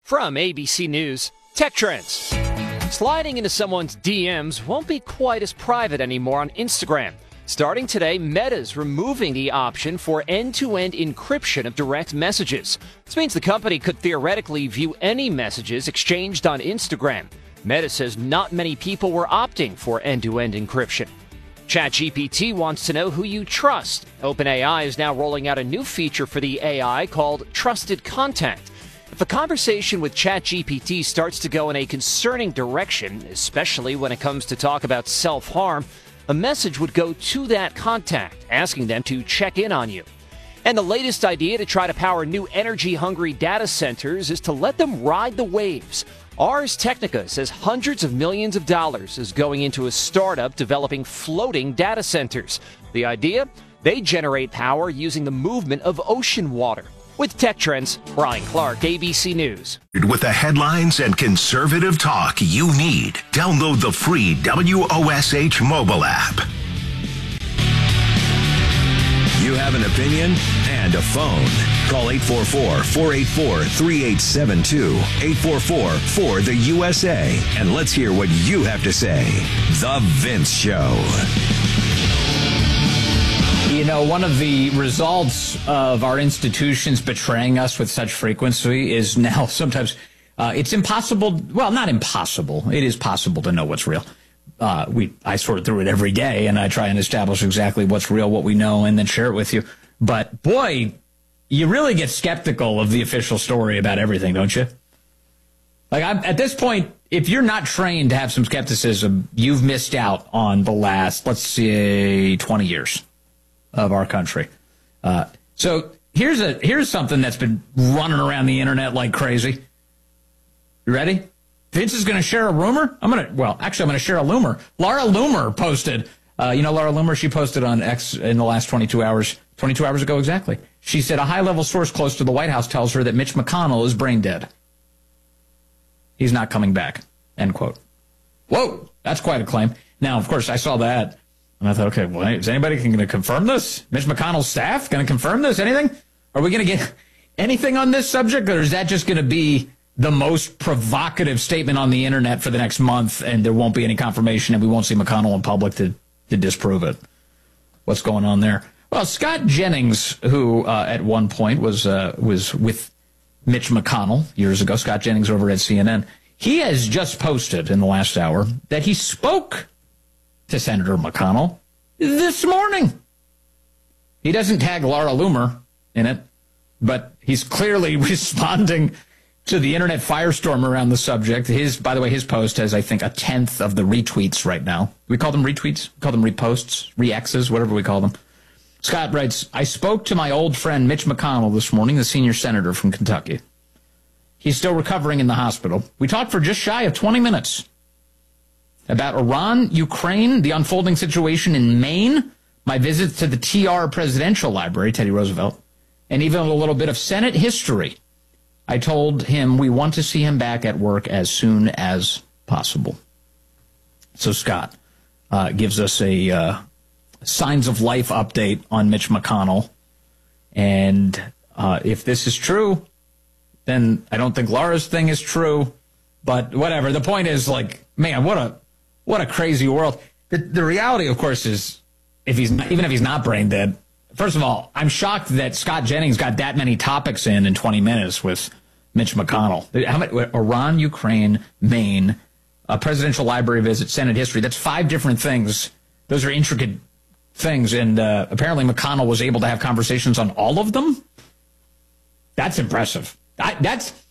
From ABC News, Tech Trends. Sliding into someone's DMs won't be quite as private anymore on Instagram. Starting today, Meta's removing the option for end-to-end encryption of direct messages. This means the company could theoretically view any messages exchanged on Instagram. Meta says not many people were opting for end-to-end encryption. ChatGPT wants to know who you trust. OpenAI is now rolling out a new feature for the AI called Trusted Contact. If a conversation with ChatGPT starts to go in a concerning direction, especially when it comes to talk about self-harm, a message would go to that contact, asking them to check in on you. And the latest idea to try to power new energy-hungry data centers is to let them ride the waves. Ars Technica says hundreds of millions of dollars is going into a startup developing floating data centers. The idea? They generate power using the movement of ocean water. With Tech Trends, Brian Clark, ABC News. With the headlines and conservative talk you need, download the free WOSH mobile app. You have an opinion and a phone. Call 844-484-3872. 844-4-the-USA. And let's hear what you have to say. The Vince Show. You know, one of the results of our institutions betraying us with such frequency is now sometimes it's impossible. Well, not impossible. It is possible to know what's real. I sort through it every day, and I try and establish exactly what's real, what we know, and then share it with you. But, boy, you really get skeptical of the official story about everything, don't you? Like, at this point, if you're not trained to have some skepticism, you've missed out on the last, let's say, 20 years of our country. So here's something that's been running around the internet like crazy. You ready? Vince is going to share a rumor. I'm going to share a lumor. Laura Loomer posted. Laura Loomer, she posted on X in the last 22 hours. 22 hours ago exactly. She said a high-level source close to the White House tells her that Mitch McConnell is brain dead. He's not coming back. End quote. Whoa, that's quite a claim. Now, of course, I saw that. And I thought, okay, well, is anybody going to confirm this? Mitch McConnell's staff going to confirm this? Anything? Are we going to get anything on this subject? Or is that just going to be the most provocative statement on the internet for the next month, and there won't be any confirmation, and we won't see McConnell in public to disprove it? What's going on there? Well, Scott Jennings, who at one point was with Mitch McConnell years ago, Scott Jennings over at CNN, he has just posted in the last hour that he spoke to Senator McConnell this morning. He doesn't tag Laura Loomer in it, but he's clearly responding to the internet firestorm around the subject. By the way, his post has, I think, a tenth of the retweets right now. We call them retweets? We call them reposts, re-X's, whatever we call them. Scott writes, I spoke to my old friend Mitch McConnell this morning, the senior senator from Kentucky. He's still recovering in the hospital. We talked for just shy of 20 minutes about Iran, Ukraine, the unfolding situation in Maine, my visit to the TR Presidential Library, Teddy Roosevelt, and even a little bit of Senate history. I told him we want to see him back at work as soon as possible. So Scott gives us a signs of life update on Mitch McConnell. And if this is true, then I don't think Laura's thing is true. But whatever. The point is, like, man, what a crazy world. The reality, of course, is even if he's not brain dead, first of all, I'm shocked that Scott Jennings got that many topics in 20 minutes with Mitch McConnell. Iran, Ukraine, Maine, a presidential library visit, Senate history. That's 5 different things. Those are intricate things. And apparently McConnell was able to have conversations on all of them. That's impressive. That's